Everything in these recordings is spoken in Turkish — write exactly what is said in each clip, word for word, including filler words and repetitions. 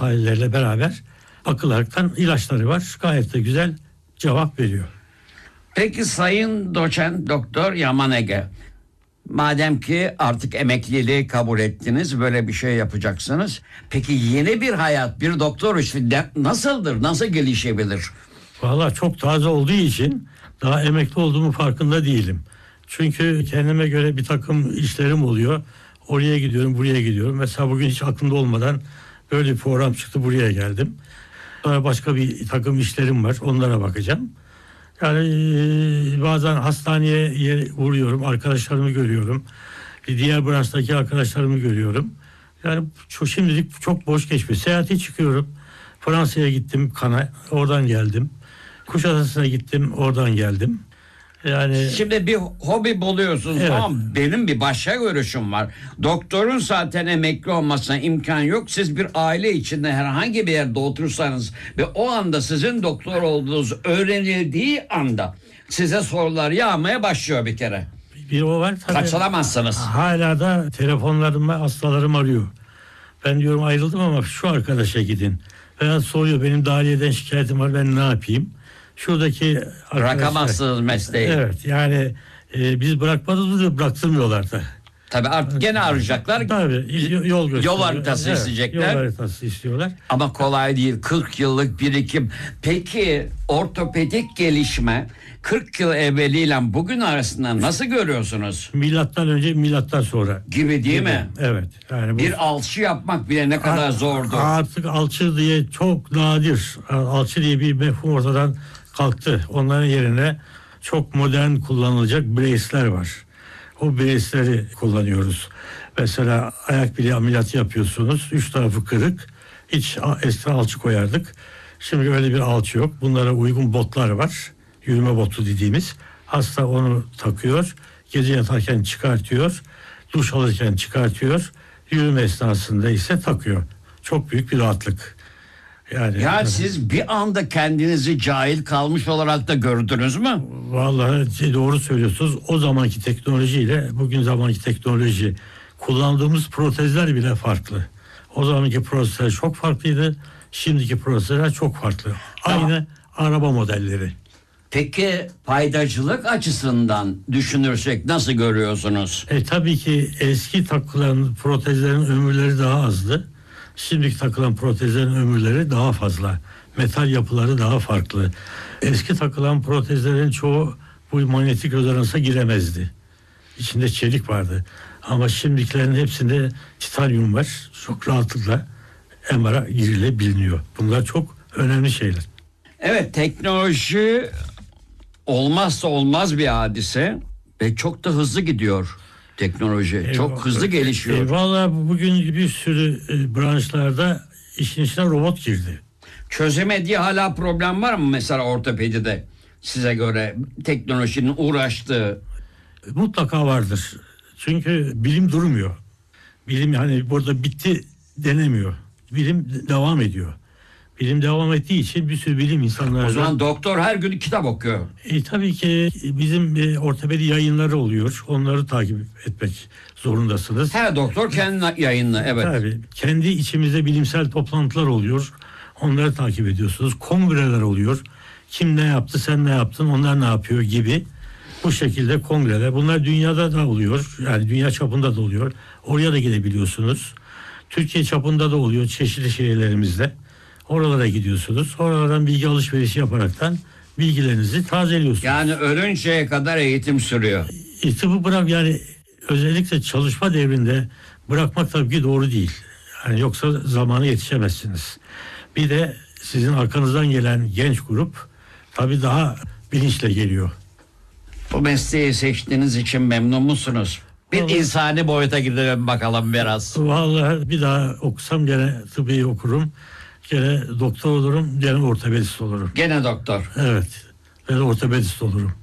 tahlilleriyle beraber bakılaraktan ilaçları var. Gayet de güzel cevap veriyor. Peki Sayın Doçent Doktor Yaman Ege, madem ki artık emekliliği kabul ettiniz, böyle bir şey yapacaksınız. Peki yeni bir hayat, bir doktor işi de nasıldır, nasıl gelişebilir? Vallahi çok taze olduğu için daha emekli olduğumu farkında değilim. Çünkü kendime göre bir takım işlerim oluyor. Oraya gidiyorum, buraya gidiyorum. Mesela bugün hiç aklımda olmadan böyle bir program çıktı, buraya geldim. Sonra başka bir takım işlerim var, onlara bakacağım. Yani bazen hastaneye uğruyorum, arkadaşlarımı görüyorum. Diğer branştaki arkadaşlarımı görüyorum. Yani çok, şimdilik çok boş geçmiyor. Seyahate çıkıyorum. Fransa'ya gittim, Kana, oradan geldim. Kuşadası'na gittim, oradan geldim. Yani şimdi bir hobi buluyorsunuz, evet. Ama benim bir başka görüşüm var. Doktorun zaten emekli olmasına imkan yok. Siz bir aile içinde herhangi bir yerde otursanız ve o anda sizin doktor olduğunuz öğrenildiği anda size sorular yağmaya başlıyor bir kere. Bir o var tabii. Kaçılamazsınız. Hala da telefonlarıma hastalarım arıyor. Ben diyorum ayrıldım ama şu arkadaşa gidin. Veya soruyor, benim dahiliyeden şikayetim var, ben ne yapayım? Şuradaki Bırakamazsınız mesleği. Evet, yani e, biz bırakmadığımızda da bıraktırmıyorlar da. Tabii artık gene arayacaklar. Tabii yol gösteriyor. Yol haritası evet, isteyecekler. Yol haritası istiyorlar. Ama kolay değil. kırk yıllık birikim. Peki ortopedik gelişme kırk yıl evveliyle bugün arasında nasıl görüyorsunuz? Milattan önce, milattan sonra. Gibi değil Gibi. mi? Evet. Yani bu, Bir alçı yapmak bile ne kadar zordu. Artık alçı diye çok nadir. Alçı diye bir mefhum ortadan kalktı. Onların yerine çok modern kullanılacak brace'ler var. O brace'leri kullanıyoruz. Mesela ayak bileği ameliyatı yapıyorsunuz. Üç tarafı kırık. Hiç eskiden alçı koyardık. Şimdi öyle bir alçı yok. Bunlara uygun botlar var. Yürüme botu dediğimiz. Hasta onu takıyor. Gece yatarken çıkartıyor. Duş alırken çıkartıyor. Yürüme esnasında ise takıyor. Çok büyük bir rahatlık. Yani, Ya yani siz bir anda kendinizi cahil kalmış olarak da gördünüz mü? vallahi doğru söylüyorsunuz. O zamanki teknolojiyle bugün zamanki teknoloji, kullandığımız protezler bile farklı. O zamanki protezler çok farklıydı. Şimdiki protezler çok farklı. Aynı araba modelleri. Peki faydacılık açısından düşünürsek nasıl görüyorsunuz? E tabii ki eski takılan protezlerin ömürleri daha azdı. Şimdiki takılan protezlerin ömürleri daha fazla. Metal yapıları daha farklı. Eski takılan protezlerin çoğu bu manyetik rezonansa giremezdi. İçinde çelik vardı. Ama şimdikilerin hepsinde titanyum var. Çok rahatlıkla M R'a girilebiliyor. Bunlar çok önemli şeyler. Evet, teknoloji olmazsa olmaz bir hadise ve çok da hızlı gidiyor teknoloji. Eyvallah. Çok hızlı gelişiyor. E, vallahi bugün bir sürü e, branşlarda işin içine robot girdi. Çözemediği hala problem var mı mesela ortopedide size göre teknolojinin uğraştığı? Mutlaka vardır. Çünkü bilim durmuyor. Bilim yani burada bitti denemiyor. Bilim devam ediyor. Bilim devam ettiği için bir sürü bilim insanları... O zaman doktor her gün kitap okuyor. E, tabii ki bizim e, ortopedi yayınları oluyor. Onları takip etmek zorundasınız. Her doktor kendi yayınla, evet. Tabii. Kendi içimizde bilimsel toplantılar oluyor. Onları takip ediyorsunuz. Kongreler oluyor. Kim ne yaptı, sen ne yaptın, onlar ne yapıyor gibi. Bu şekilde kongreler. Bunlar dünyada da oluyor. Yani dünya çapında da oluyor. Oraya da gidebiliyorsunuz. Türkiye çapında da oluyor çeşitli şehirlerimizde. Oralara gidiyorsunuz. Oralardan bilgi alışverişi yaparaktan bilgilerinizi tazeliyorsunuz. Yani ölünceye kadar eğitim sürüyor. E, tıbbı bırak yani özellikle çalışma devrinde bırakmak tabii ki doğru değil. Yani yoksa zamanı yetişemezsiniz. Bir de sizin arkanızdan gelen genç grup tabii daha bilinçle geliyor. Bu mesleği seçtiğiniz için memnun musunuz? Bir Vallahi, insani boyuta gidelim bakalım biraz. Vallahi bir daha okusam gene tıbbi okurum. Gene doktor olurum, gene ortopedist olurum. Gene doktor. Evet, ben ortopedist olurum.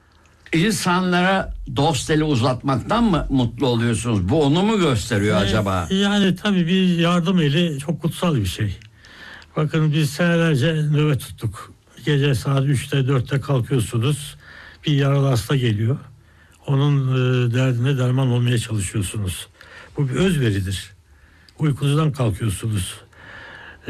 İnsanlara dost eli uzatmaktan mı mutlu oluyorsunuz? Bu onu mu gösteriyor Ee, acaba? Yani tabii bir yardım eli çok kutsal bir şey. Bakın biz senelerce nöbet tuttuk. Gece saat üçte dörtte kalkıyorsunuz. Bir yaralı hasta geliyor. Onun e, derdine derman olmaya çalışıyorsunuz. Bu bir özveridir. Uykunuzdan kalkıyorsunuz.